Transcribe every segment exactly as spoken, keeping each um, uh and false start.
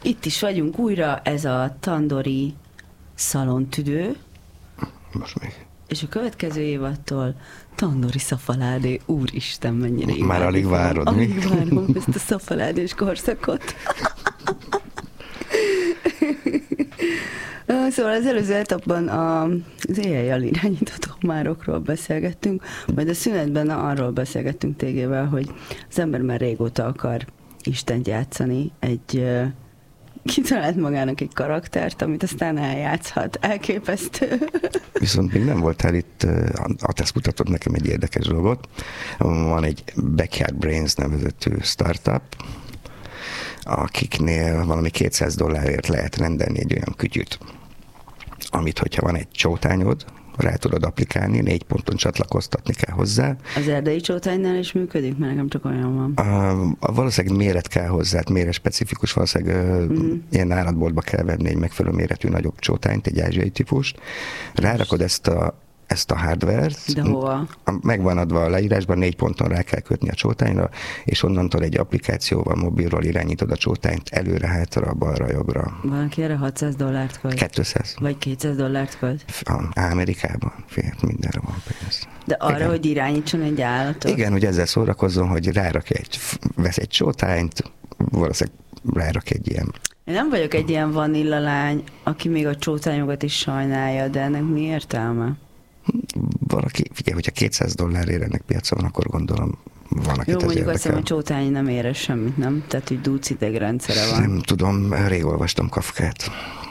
Itt is vagyunk újra, ez a Tandori szalontüdő. Most még. És a következő évadtól Tandori szafaládé, úristen, mennyire imádom. Már alig várod, alig mi? Alig várom ezt a szafaládés korszakot. Szóval az előző etapban az éjjel irányított homárokról beszélgettünk, majd a szünetben arról beszélgettünk tégével, hogy az ember már régóta akar Istent játszani, egy kitalált magának egy karaktert, amit aztán eljátszhat. Elképesztő. Viszont még nem voltál itt, a tesz mutatott nekem egy érdekes dolgot. Van egy Backyard Brains nevezetű startup, akiknél valami kétszáz dollárért lehet rendelni egy olyan kütyüt, amit, hogyha van egy csótányod, rá tudod applikálni, négy ponton csatlakoztatni kell hozzá. Az erdei csótánynál is működik, mert nekem csak olyan van. A, a valószínűleg méret kell hozzá, méret specifikus, valószínűleg mm-hmm. ilyen állatboltba kell venni egy megfelelő méretű nagyobb csótányt, egy ázsiai típust. Rárakod ezt a ezt a hardware-t. De hova? Megvan adva a leírásban, négy ponton rá kell kötni a csótányra, és onnantól egy applikációval, mobilról irányítod a csótányt előre, hátra, balra, jobbra. Valaki erre hatszáz dollárt költ? kétszáz. Vagy kétszáz dollárt költ? Amerikában, fél, mindenre van pénz. De arra, igen, hogy irányítson egy állatot? Igen, hogy ezzel szórakozzon, hogy rárakja egy, vesz egy csótányt, valószínűleg rárakja egy ilyen. Én nem vagyok egy ilyen vanillalány, aki még a csótányokat is sajnálja, de ennek mi értelme? Valaki, figyelj, hogyha kétszáz dollárért ennek piaca van, akkor gondolom van, akit. Jó, az mondjuk érdekel. azt hiszem, hogy csótányi nem ér semmit, nem? Tehát, hogy dúcidegrendszere van. Nem tudom, rég olvastam Kafkát.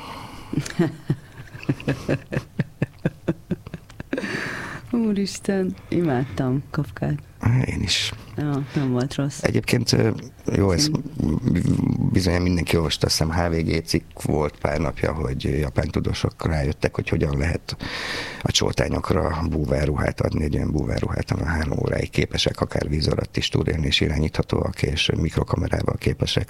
Úristen, imádtam Kafkát. Én is. Ja, nem volt rossz. Egyébként jó, ez bizony mindenki olvasta, azt hiszem há vé gé cikk volt pár napja, hogy japán tudósok rájöttek, hogy hogyan lehet a csótányokra búvárruhát adni, egy olyan búvárruhát, ami három óráig képesek, akár víz alatt is túlélni, és irányíthatóak, és mikrokamerával képesek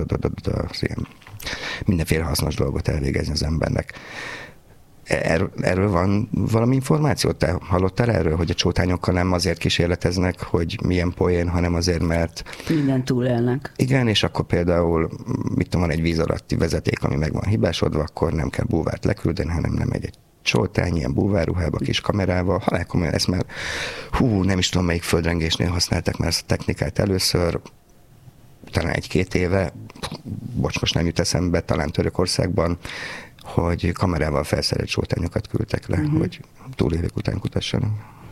mindenféle hasznos dolgot elvégezni az embernek. Er, erről van valami információ? Te hallottál erről, hogy a csótányokkal nem azért kísérleteznek, hogy milyen poén, hanem azért, mert... Minden túlélnek. Igen, és akkor például, mit tudom, van egy víz alatti vezeték, ami meg van hibásodva, akkor nem kell búvárt leküldeni, hanem nem megy egy csótány, ilyen búvárruhába, kis kamerával. Halálkomolyan ezt már, hú, nem is tudom, melyik földrengésnél használták már ezt a technikát először, talán egy-két éve, bocs, most nem jut eszembe, talán Törökországban, hogy kamerával felszerelt csótányokat küldtek le, uh-huh. hogy túlélék után kutassanak.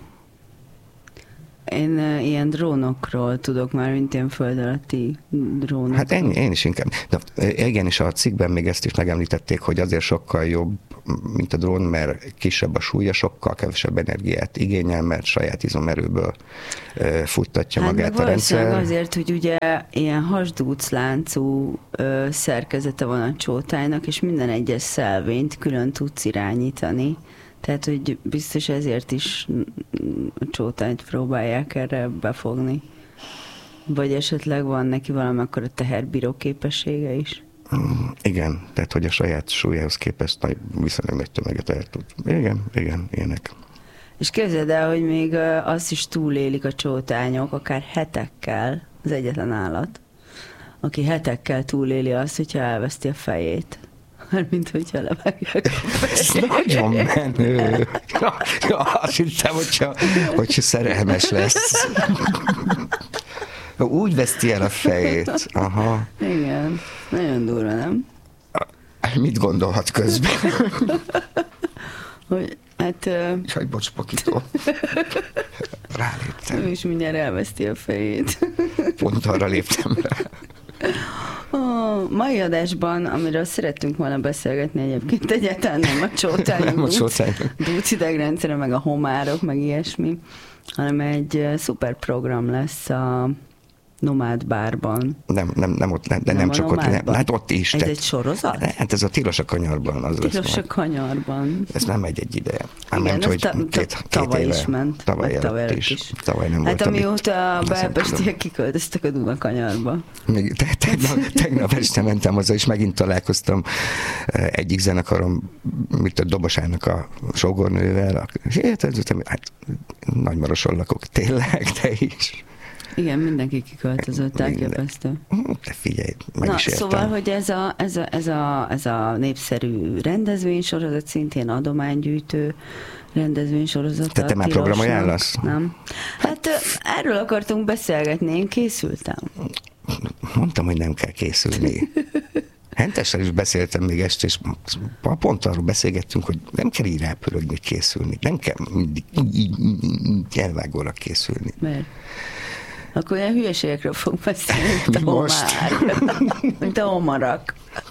Én uh, ilyen drónokról tudok már, mint ilyen föld alatti drónok. Hát én, én is inkább. De igen, és a cikkben még ezt is megemlítették, hogy azért sokkal jobb, mint a drón, mert kisebb a súlya, sokkal kevesebb energiát igényel, mert saját izomerőből uh, futtatja hát magát a rendszer. Azért, hogy ugye ilyen hasdúcláncú uh, szerkezete van a csótánynak, és minden egyes szelvényt külön tudsz irányítani. Tehát, hogy biztos ezért is a csótányt próbálják erre befogni. Vagy esetleg van neki valamekkora teherbíró képessége is? Mm, igen, tehát, hogy a saját súlyához képest nagy, viszonylag nagy tömeget el tud. Igen, igen, ilyenek. És képzeld el, hogy még azt is túlélik a csótányok, akár hetekkel, az egyetlen állat, aki hetekkel túléli azt, hogyha elveszti a fejét. Már mint hogyha levágják a fejét. Nagyon menő. Ja, ja, azt hittem, hogyha, hogyha szerelmes lesz. Úgy veszti el a fejét. Aha. Igen, nagyon durva, nem? Mit gondolhat közben? Hogy, hát... Uh... Jaj, bocs, Pakitó. Ráléptem. Ő is mindjárt elveszti a fejét. Pont arra léptem rá. A mai adásban, amiről szerettünk volna beszélgetni egyébként, egyáltalán nem a csótányok, dúcidegrendszere, meg a homárok, meg ilyesmi, hanem egy szuper program lesz a Nomád bárban. Nem, nem, nem ott, de nem, nem csak ott, nem, hát ott is. Ez tehát, egy sorozat? Hát ez a Tilos a kanyarban. Az Tilos a kanyarban. Ez nem megy egy ideje. Igen, ment, ez hogy ta, két, két tavaly éve, is ment. Tavaly, tavaly előtt is. is. Tavaly nem hát voltam amióta a belpestiek kiköltöztek a Dunakanyarba. Még te, tegnap, tegnap este mentem haza, és megint találkoztam egyik zenekarom, mint a Dobosának a sógornővel. Hát, hát nagymaroson lakok, tényleg, te is. Igen, mindenki kiköltözött, elképesztő. De figyelj, meg Na, is értem. szóval, hogy ez a, ez, a, ez, a, ez a népszerű rendezvénysorozat, szintén adománygyűjtő rendezvénysorozat. Te, te már programajánlasz? Nem. Hát erről akartunk beszélgetni, én készültem. Mondtam, hogy nem kell készülni. Hentessel is beszéltem még este, és pont arról beszélgettünk, hogy nem kell így rápörögni, hogy készülni. Nem kell mindig elvágóra készülni. Miért? Akkor ilyen hülyeségekről fogunk beszélni, mint a Most? homár. Mint a homarak.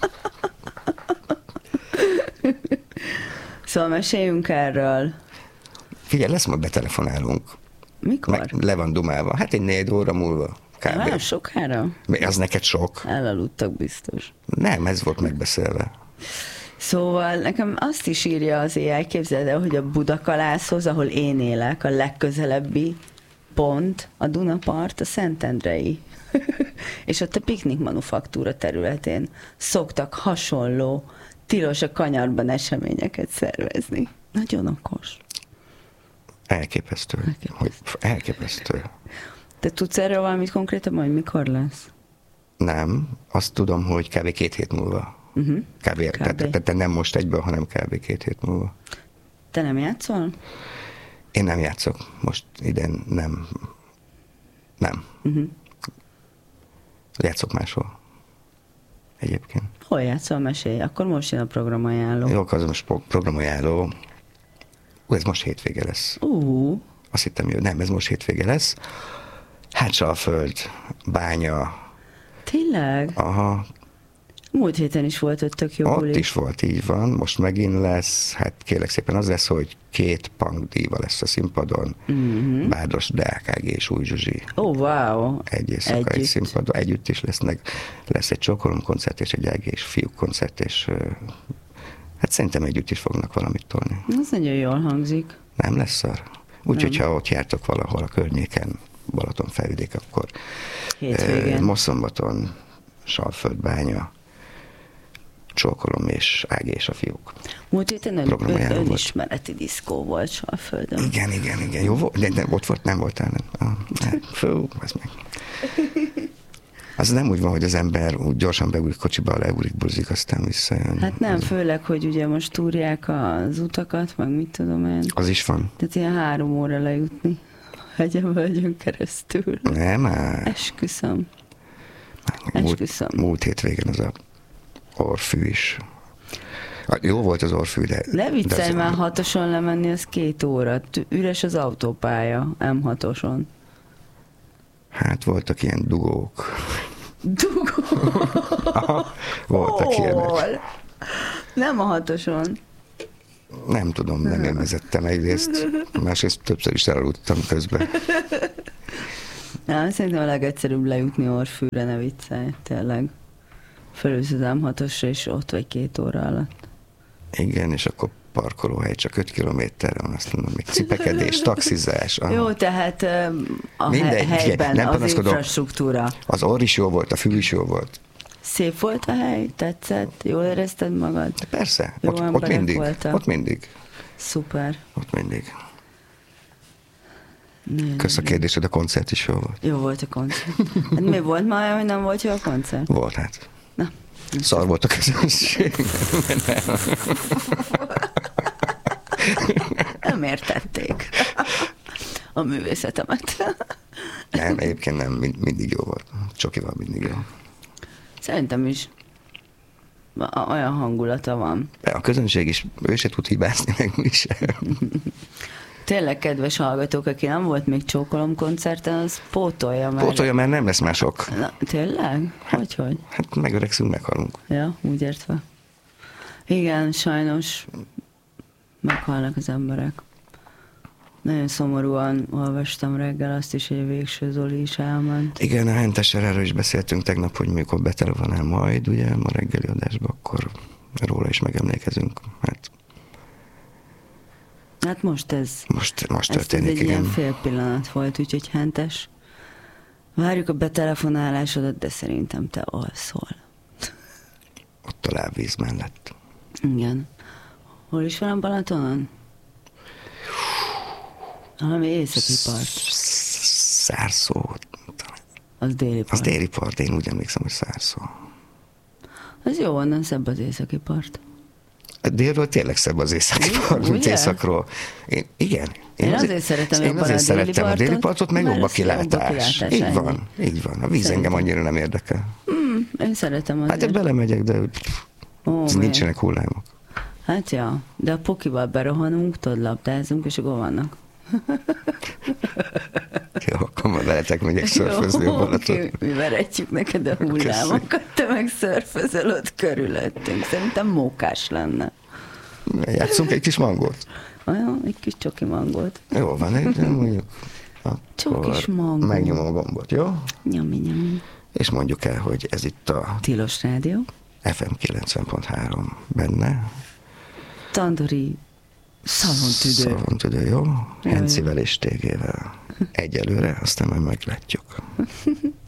Szóval meséljünk erről. Figyelj, lesz, majd betelefonálunk. Mikor? Meg le van dumálva. Hát egy négy óra múlva. Kb. Nagyon sokára? Az neked sok? Elaludtak biztos. Nem, ez volt megbeszélve. Szóval nekem azt is írja az á i, képzeld el, hogy a Budakalászhoz, ahol én élek, a legközelebbi pont a Dunapart, a Szentendrei. És ott a Piknik Manufaktúra területén szoktak hasonló, tilos a kanyarban eseményeket szervezni. Nagyon okos. Elképesztő. Elképesztő. Hogy elképesztő. Te tudsz erről valamit konkrétan, hogy mikor lesz? Nem, azt tudom, hogy kb. két hét múlva. Uh-huh. Kb. Kb. Tehát, tehát te nem most egyből, hanem kb. két hét múlva. Te nem játszol? Én nem játszok. Most idén nem. Nem. Uh-huh. Játszok máshol. Egyébként. Hol játszol, mesélj? Akkor most jön a programajánló. Jó, az most programajánló. Ú, ez most hétvége lesz. Uh. Azt hittem, hogy nem, ez most hétvége lesz. Hátsalföld, Bánya. Tényleg? Aha. Múlt héten is volt ott tök jó Ott buli. is volt, így van. Most megint lesz, hát kérlek szépen az lesz, hogy két punk diva lesz a színpadon. Uh-huh. Bárdos Deák Ági és Új Zsuzsi. Ó, oh, wow. Egy éjszaka egy Együtt. színpadon. Együtt is lesznek. Lesz egy Csókolom koncert és egy Ági és fiúk koncert, és hát szerintem együtt is fognak valamit tolni. Ez nagyon jól hangzik. Nem lesz szar? Úgyhogy, ha ott jártok valahol a környéken, Balatonfelvidék, akkor Hétvégén. eh, Moszombaton, Salföldbánya, Csókolom és Ági és a fiúk. Múlt héten ön, Programajánló ön, volt. önismereti diszkó volt Salföldön. Igen, igen, igen. Jó volt, de, de ott volt, nem voltál. Nem. Ah, ne. Fú, az meg. Az nem úgy van, hogy az ember úgy gyorsan beugrik kocsiba, leugrik, buzik, aztán visszajön. Hát nem, főleg, hogy ugye most túrják az utakat, meg mit tudom én. Az is van. Tehát ilyen három óra lejutni hegyen völgyön keresztül. Nem, már. Esküszöm. Múlt, Esküszöm. múlt hétvégen az a Orfű is. Jó volt az Orfű, de... Ne viccelj de már, hatoson lemenni, az két óra. T- Üres az autópálya, em hatoson. Hát voltak ilyen dugók. Dugó! Aha, voltak Hol? ilyenek. Nem a hatoson. Nem tudom, nem én vezettem egyrészt. Másrészt többször is elaludtam közben. Na, szerintem a legegyszerűbb lejutni Orfűre, ne viccelj, tényleg. Fölülsz az em hatosra, és ott vagy két óra alatt. Igen, és akkor parkolóhely csak öt kilométerre van, azt mondom, még cipekedés, taxizás. Aha. Jó, tehát öm, a Mindegy, Mindegy, helyben nem az panaszkodok. infrastruktúra. Az orr is jó volt, a fül is jó volt. Szép volt a hely? Tetszett? Jól érezted magad? Persze, Jó ott, ott emberek mindig, voltak. ott mindig, Szuper. ott mindig. Nagyon Kösz a jó. kérdésed, a koncert is jó volt. Jó volt a koncert. Hát mi volt ma olyan, hogy nem volt jó a koncert? Volt hát. Na. Szar volt a közönség. Nem értették a művészetemet. Nem, egyébként nem, mind, mindig jó volt. Csokival mindig jó. Szerintem is a- olyan hangulata van. De a közönség is, ő se tud hibázni, meg mi sem. Tényleg, kedves hallgatók, aki nem volt még Csókolom koncerten, az pótolja meg. Pótolja, mert nem lesz mások. Na, tényleg? Hogy, hogy? Hát megöregszünk, meghalunk. Ja, úgy értve. Igen, sajnos meghalnak az emberek. Nagyon szomorúan olvastam reggel azt is, hogy a Végső Zoli is elment. Igen, a Hentessel erről is beszéltünk tegnap, hogy mikor betelefonál majd, ugye, ma reggeli adásba, akkor róla is megemlékezünk. Hát Hát most ez, most, most ez, ez történik, egy igen. ilyen fél pillanat volt, úgyhogy Hentes, várjuk a betelefonálásodat, de szerintem te alszol. Ott a lábvíz mellett. Igen. Hol is van a Balatonon? Valami északi part. Szárszó Az déli part. Az déli part, én úgy emlékszem, hogy százszó. Az jó, onnan szebb az északi part. Délről tényleg szebb az északi part, mint északról. Én, igen. Én, én azért az, szeretem én azért a szeretem déli a déli partot, meg jobb a kilátás. kilátás. Így van, így van. A víz szerintem engem annyira nem érdekel. Mm, én szeretem azért. Hát én belemegyek, de Ó, nincsenek hullámok. Hát ja, de a pokival berohanunk, tudod, labdázunk, és akkor vannak. Jó, akkor ma veletek megyek szörfözni a Balaton. Okay. Mi veretjük neked a hullámokat, te meg szörfözöl ott körülöttünk. Szerintem mókás lenne. Játszunk egy kis mangót? Olyan, egy kis csoki mangót. Jó van, egy, mondjuk. Csokis mangó. Megnyomom a gombot, jó? Nyomj, nyomj. És mondjuk el, hogy ez itt a Tilos Rádió. ef em kilencven pont három benne. Tandori szavontüdő. Szavontüdő, jó? Hencivel és tégével egyelőre, aztán majd meglátjuk.